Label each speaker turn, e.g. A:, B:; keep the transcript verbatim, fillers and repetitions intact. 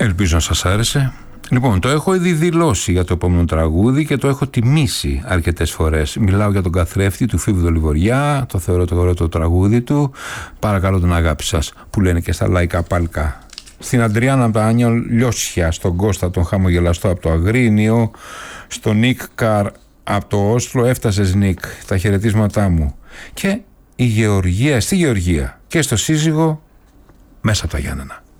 A: Ελπίζω να σας άρεσε. Λοιπόν, το έχω ήδη δηλώσει για το επόμενο τραγούδι και το έχω τιμήσει αρκετές φορές. Μιλάω για τον καθρέφτη του Φίβου Δολιβοριά, το θεωρώ το ωραίο το τραγούδι του. Παρακαλώ την αγάπη σας, που λένε και στα λαϊκά παλκά. Στην Αντριάννα από τα Άνια Λιώσια, στον Κώστα τον χαμογελαστό από το Αγρίνιο, στον Νίκ Καρ από το Όσλο, έφτασες Νίκ, τα χαιρετίσματά μου. Και η Γεωργία, στη Γεωργία και στο σύζυγο μέσα από τα Γιάννενα.